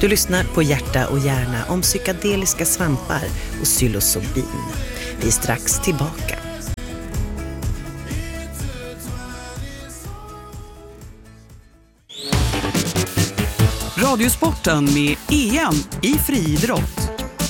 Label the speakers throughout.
Speaker 1: Du lyssnar på Hjärta och hjärna om psykedeliska svampar och psilocybin. Vi är strax tillbaka.
Speaker 2: Radiosporten med EM i friidrott.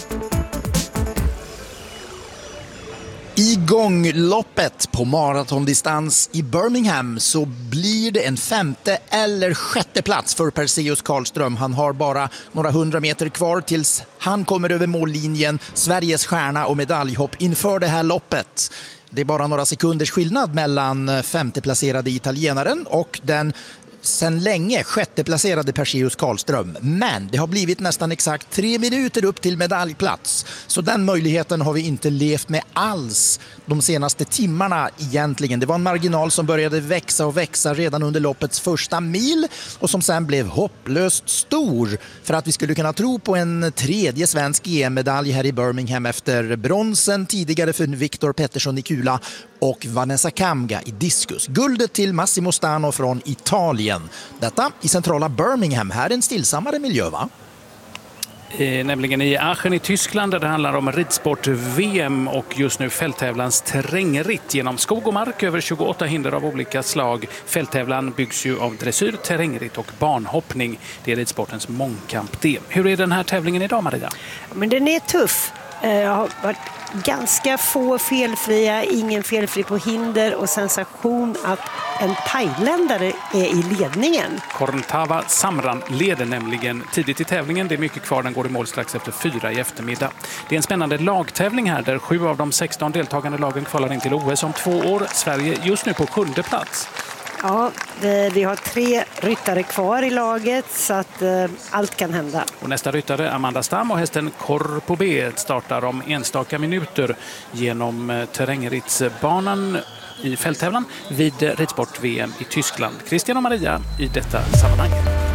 Speaker 3: I gångloppet på maratondistans i Birmingham så blir det en 5:e eller 6:e plats för Perseus Karlström. Han har bara några 100 meter kvar tills han kommer över mållinjen, Sveriges stjärna och medaljhopp inför det här loppet. Det är bara några sekunders skillnad mellan 5:e placerade italienaren och den sen länge 6:e placerade Perseus Karlström. Men det har blivit nästan exakt 3 minuter upp till medaljplats. Så den möjligheten har vi inte levt med alls de senaste timmarna egentligen. Det var en marginal som började växa och växa redan under loppets första mil och som sen blev hopplöst stor för att vi skulle kunna tro på en tredje svensk EM-medalj här i Birmingham efter bronsen tidigare för Viktor Pettersson i kula och Vanessa Kamga i diskus. Guldet till Massimo Stano från Italien. Detta i centrala Birmingham. Här är en stillsammare miljö, va?
Speaker 4: Nämligen i Aachen i Tyskland där det handlar om ridsport-VM och just nu fälttävlans terrängritt genom skog och mark över 28 hinder av olika slag. Fälttävlan byggs ju av dressyr, terrängritt och banhoppning. Det är ridsportens mångkamp-DM. Hur är den här tävlingen idag, Maria?
Speaker 5: Men den är tuff. Jag har varit ganska få felfria, ingen felfri på hinder och sensation att en thailändare är i ledningen.
Speaker 4: Korntava Samran leder nämligen tidigt i tävlingen. Det är mycket kvar, den går i mål strax efter 4 i eftermiddag. Det är en spännande lagtävling här där 7 av de 16 deltagande lagen kvalar in till OS om 2 år. Sverige just nu på 7:e plats.
Speaker 5: Ja, vi har 3 ryttare kvar i laget så att allt kan hända.
Speaker 4: Och nästa ryttare, Amanda Stam och hästen Corpo B startar om enstaka minuter genom terrängrittsbanan i fälttävlan vid ridsport-VM i Tyskland. Christian och Maria i detta sammanhang.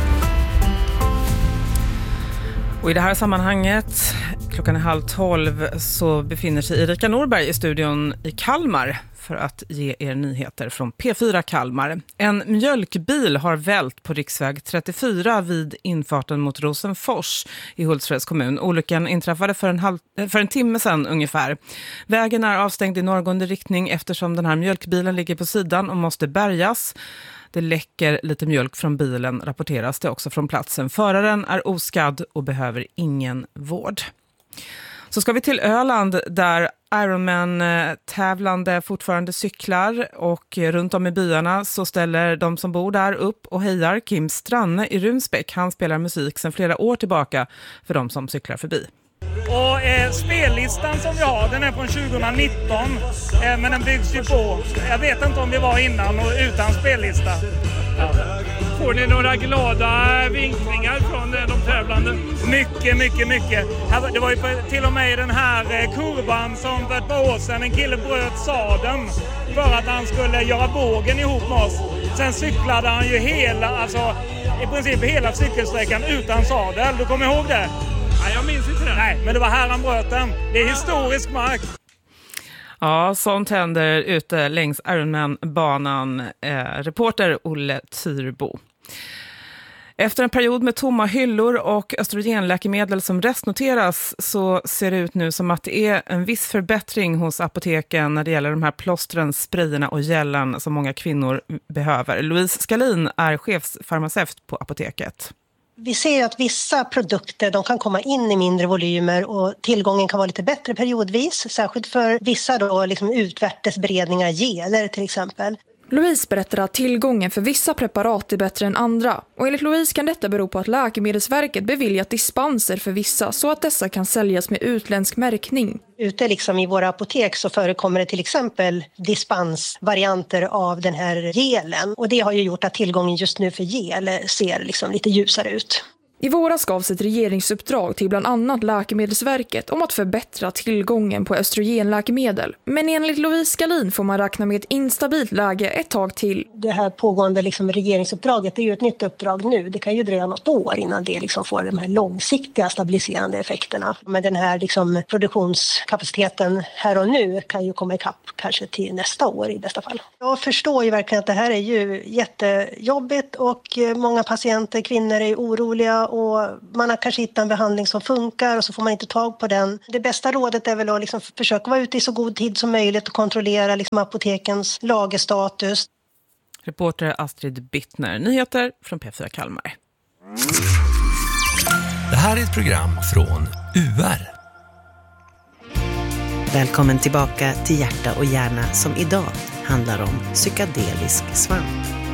Speaker 6: Och i det här sammanhanget, klockan är 11:30, så befinner sig Erika Norberg i studion i Kalmar för att ge er nyheter från P4 Kalmar. En mjölkbil har vält på riksväg 34 vid infarten mot Rosenfors i Hultsfreds kommun. Olyckan inträffade för en timme sedan ungefär. Vägen är avstängd i norrgående riktning eftersom den här mjölkbilen ligger på sidan och måste bärgas. Det läcker lite mjölk från bilen, rapporteras det också från platsen. Föraren är oskadd och behöver ingen vård. Så ska vi till Öland där Ironman-tävlande fortfarande cyklar och runt om i byarna så ställer de som bor där upp och hejar. Kim Stranne i Runsbäck, han spelar musik sedan flera år tillbaka för de som cyklar förbi.
Speaker 7: Och spellistan som vi har, den är från 2019, men den byggs ju på. Jag vet inte om vi var innan och utan spellista. Ja. Får ni några glada vinkningar från de tävlande? Mycket. Det var ju till och med i den här kurvan som för ett par år sedan en kille bröt sadeln för att han skulle göra bågen ihop med oss. Sen cyklade han ju i princip hela cykelsträckan utan sadel. Du kommer ihåg det? Nej, jag minns inte det. Nej, men det var här han bröt den. Det är historisk mark.
Speaker 6: Ja, sånt händer ute längs Ironman-banan. Reporter Olle Tyrbo. Efter en period med tomma hyllor och östrogenläkemedel som restnoteras så ser det ut nu som att det är en viss förbättring hos apoteken när det gäller de här plåstren, sprayerna och gällen som många kvinnor behöver. Louise Skalin är chefsfarmaceut på apoteket.
Speaker 8: Vi ser ju att vissa produkter de kan komma in i mindre volymer och tillgången kan vara lite bättre periodvis. Särskilt för vissa då, liksom utvärtesberedningar, geler till exempel.
Speaker 9: Louise berättar att tillgången för vissa preparat är bättre än andra. Och enligt Louise kan detta bero på att Läkemedelsverket beviljat dispenser för vissa så att dessa kan säljas med utländsk märkning.
Speaker 8: Ute liksom i våra apotek så förekommer det till exempel dispensvarianter av den här gelen. Och det har ju gjort att tillgången just nu för gel ser liksom lite ljusare ut.
Speaker 9: I våras gavs ett regeringsuppdrag till bland annat Läkemedelsverket om att förbättra tillgången på östrogenläkemedel. Men enligt Louise Skalin får man räkna med ett instabilt läge ett tag till.
Speaker 8: Det här pågående regeringsuppdraget är ju ett nytt uppdrag nu. Det kan ju dröja något år innan det får de här långsiktiga stabiliserande effekterna. Men den här produktionskapaciteten här och nu kan ju komma ikapp kanske till nästa år i bästa fall. Jag förstår ju verkligen att det här är ju jättejobbigt och många patienter, kvinnor är oroliga och man har kanske hittat en behandling som funkar och så får man inte tag på den. Det bästa rådet är väl att liksom försöka vara ute i så god tid som möjligt och kontrollera liksom apotekens lagerstatus.
Speaker 6: Reporter Astrid Bittner, nyheter från P4 Kalmar.
Speaker 10: Det här är ett program från UR.
Speaker 1: Välkommen tillbaka till Hjärta och hjärna som idag handlar om psykedelisk svamp.